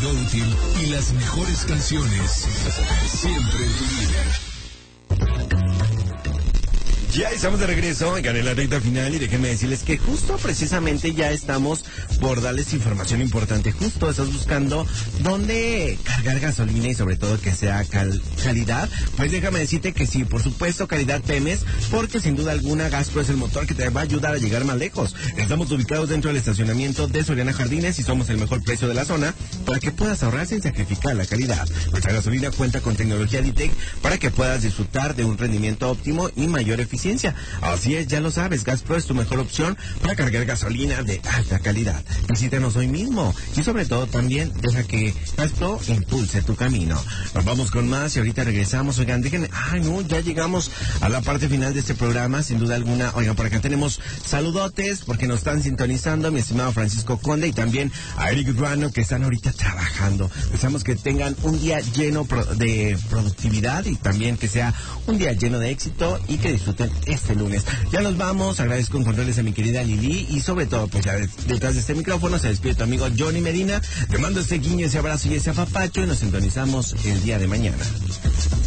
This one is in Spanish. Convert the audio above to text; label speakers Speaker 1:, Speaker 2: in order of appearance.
Speaker 1: contenido útil y las mejores canciones siempre en tu vida.
Speaker 2: Ya estamos de regreso, oigan, en la recta final, y déjenme decirles que justo precisamente ya estamos por darles información importante. Justo estás buscando dónde cargar gasolina y sobre todo que sea calidad. Pues déjame decirte que sí, por supuesto, calidad Pemex, porque sin duda alguna Gazpro es el motor que te va a ayudar a llegar más lejos. Estamos ubicados dentro del estacionamiento de Soriana Jardines y somos el mejor precio de la zona para que puedas ahorrar sin sacrificar la calidad. Nuestra gasolina cuenta con tecnología D-Tech para que puedas disfrutar de un rendimiento óptimo y mayor eficiencia. Así es, ya lo sabes, Gazpro es tu mejor opción para cargar gasolina de alta calidad. Visítanos hoy mismo y sobre todo también deja que Gazpro impulse tu camino. Nos vamos con más y ahorita regresamos. Oigan, déjenme, ya llegamos a la parte final de este programa, sin duda alguna. Oigan, por acá tenemos saludotes porque nos están sintonizando, mi estimado Francisco Conde y también a Eric Ruano, que están ahorita trabajando. Deseamos que tengan un día lleno de productividad y también que sea un día lleno de éxito y que disfruten este lunes. Ya nos vamos, agradezco en controles a mi querida Lili y sobre todo, pues ya detrás de este micrófono se despide tu amigo Johnny Medina. Te mando este guiño, ese abrazo y ese apapacho y nos sintonizamos el día de mañana.